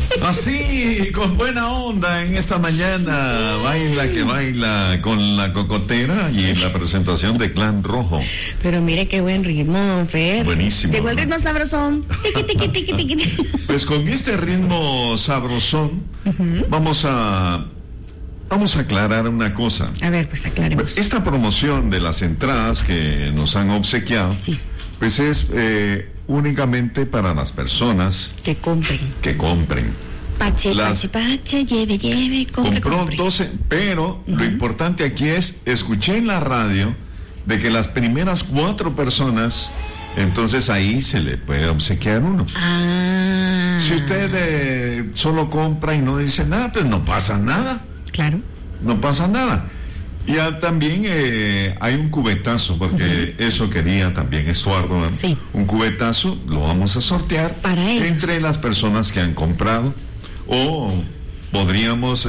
Así, con buena onda en esta mañana. Baila que baila con la cocotera y la presentación de Clan Rojo. Pero mire qué buen ritmo, don Fer. Buenísimo. Llegó el ritmo sabrosón. Tiqui, tiqui, tiqui, tiqui. Pues con este ritmo sabrosón, vamos a aclarar una cosa. A ver, pues aclaremos. Esta promoción de las entradas que nos han obsequiado, Sí. pues es únicamente para las personas Que compren. que compren. Pache, lleve, compre. Compró 12, pero lo importante aquí es, escuché en la radio de que las primeras 4 personas, entonces ahí se le puede obsequiar uno. Ah. Si usted solo compra y no dice nada, pues no pasa nada. Claro. No pasa nada. Y también hay un cubetazo, porque eso quería también Estuardo, ¿no? Sí. Un cubetazo, lo vamos a sortear Para ellos. entre las personas que han comprado. O podríamos,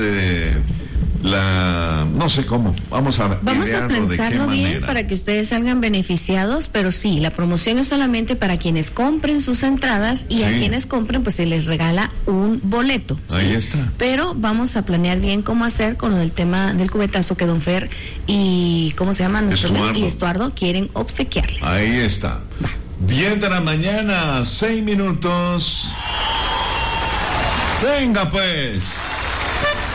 no sé cómo, vamos a idearlo de qué pensarlo bien manera. para que ustedes salgan beneficiados, pero sí, la promoción es solamente para quienes compren sus entradas y Sí. a quienes compren pues se les regala un boleto. ¿sí? Ahí está. Pero vamos a planear bien cómo hacer con el tema del cubetazo que don Fer y ¿cómo se llama? Estuardo quieren obsequiarles. Ahí está. 10 de la mañana, 6 minutos. Venga pues.